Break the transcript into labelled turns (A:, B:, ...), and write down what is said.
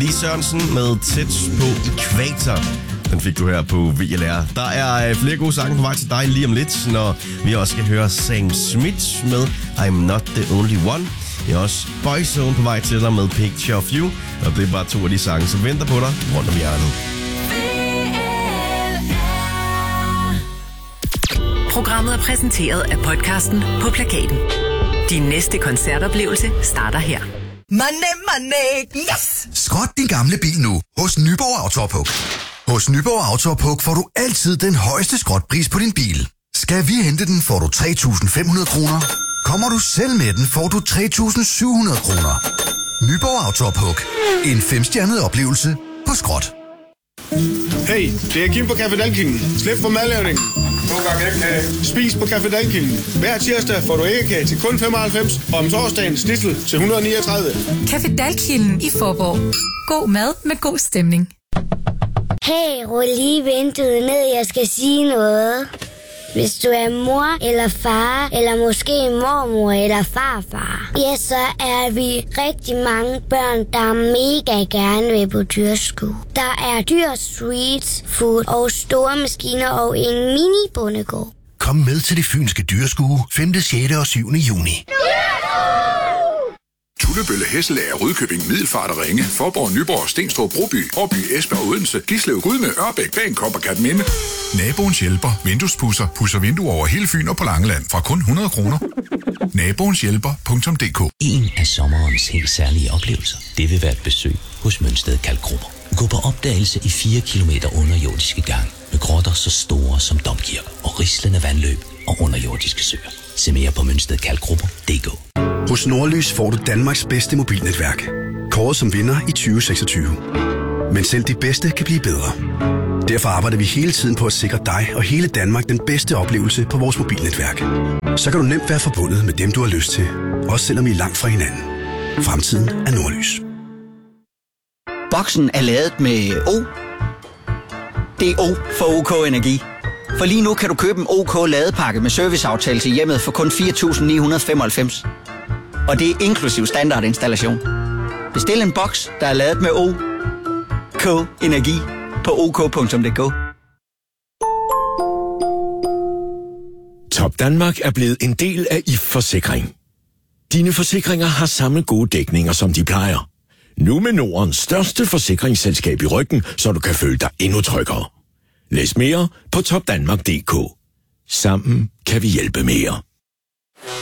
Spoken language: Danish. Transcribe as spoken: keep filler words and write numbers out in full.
A: Lee Sørensen med Tæt på Ækvator. Den fik du her på V L R. Der er flere gode sange på vej til dig lige om lidt, når vi også skal høre Sam Smith med I'm Not The Only One. Jeg er også Boyzone på vej til dig med Picture of You. Og det er bare to af de sange, som venter på dig rundt om hjørnet.
B: Programmet er præsenteret af podcasten På Plakaten. Din næste koncertoplevelse starter her.
C: Money, money, yes!
D: Skrot din gamle bil nu hos Nyborg Autopuk. Hos Nyborg Autopuk får du altid den højeste skrotpris på din bil. Skal vi hente den, får du tre tusind fem hundrede kroner. Kommer du selv med den, får du tre tusind syv hundrede kroner. Nyborg Autopuk. En femstjernet oplevelse på skrot.
E: Hey, det er Kim på Café Dalkilden. Slip for madlavningen. To gange æggekage. Spis på Café Dalkilden. Hver tirsdag får du æggekage til kun femoghalvfems, og om torsdagen snitsel til et hundrede og niogtredive.
F: Café Dalkilden i Fåborg. God mad med god stemning.
G: Hey, rul lige vinduet ned, jeg skal sige noget. Hvis du er mor eller far, eller måske mormor eller farfar, ja, så er vi rigtig mange børn, der mega gerne vil på dyrskue. Der er dyr, street food og store maskiner og en mini-bondegård.
D: Kom med til det fynske dyrskue femte, sjette og syvende juni.
H: Tullebølle, Hesselager, Rudkøbing, Middelfart og Ringe, Fåborg, Nyborg, Stenstrup, Broby, Årby, Esbjerg, Odense, Gislev, Gudme, Ørbæk, Bagenkop og Katminde.
I: Naboens hjælper, vinduespudser, pudser vinduer over hele Fyn og på Langeland fra kun hundrede kroner. Naboens hjælper punktum d k.
J: En af sommerens helt særlige oplevelser, det vil være et besøg hos Mønsted Kalkgrupper. Gå på opdagelse i fire kilometer underjordiske gange med grotter så store som domkirker og rislende vandløb og underjordiske søer. Se mere på mønsted kalkgrupper punktum d k.
D: Hos Nordlys får du Danmarks bedste mobilnetværk. Kåret som vinder i tyve seksogtyve. Men selv de bedste kan blive bedre. Derfor arbejder vi hele tiden på at sikre dig og hele Danmark den bedste oplevelse på vores mobilnetværk. Så kan du nemt være forbundet med dem, du har lyst til. Også selvom I er langt fra hinanden. Fremtiden er Nordlys.
K: Boksen er ladet med O. Det er O for OK Energi. For lige nu kan du købe en OK ladepakke med serviceaftale til hjemmet for kun fire tusind ni hundrede femoghalvfems. Og det er inklusiv standardinstallation. Bestil en boks, der er ladet med OK Energi på ok punktum d k.
L: Top Danmark er blevet en del af I F Forsikring. Dine forsikringer har samme gode dækninger, som de plejer. Nu med Nordens største forsikringsselskab i ryggen, så du kan føle dig endnu tryggere. Læs mere på top danmark punktum d k. Sammen kan vi hjælpe mere.